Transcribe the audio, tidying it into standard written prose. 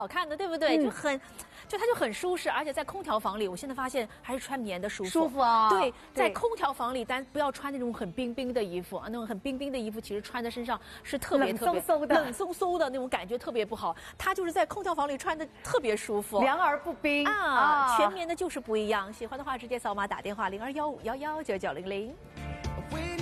好看的，对不对？它就很舒适，而且在空调房里，我现在发现还是穿棉的舒服。 舒服啊！ 对，在空调房里，但不要穿那种很冰冰的衣服啊，那种很冰冰的衣服，其实穿在身上是特别冷飕飕的那种感觉，特别不好。它就是在空调房里穿的特别舒服， 凉而不冰啊！全棉的就是不一样。喜欢的话直接扫码打电话0215119900。